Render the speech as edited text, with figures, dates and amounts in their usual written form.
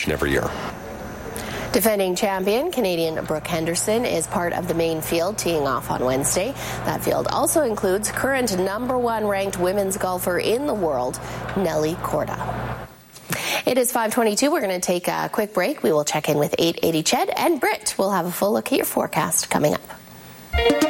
each and every year. Defending champion Canadian Brooke Henderson is part of the main field teeing off on Wednesday. That field also includes current #1 ranked women's golfer in the world, Nelly Korda. It is 5:22. We're going to take a quick break. We will check in with 880 Ched and Britt. We'll have a full look at your forecast coming up.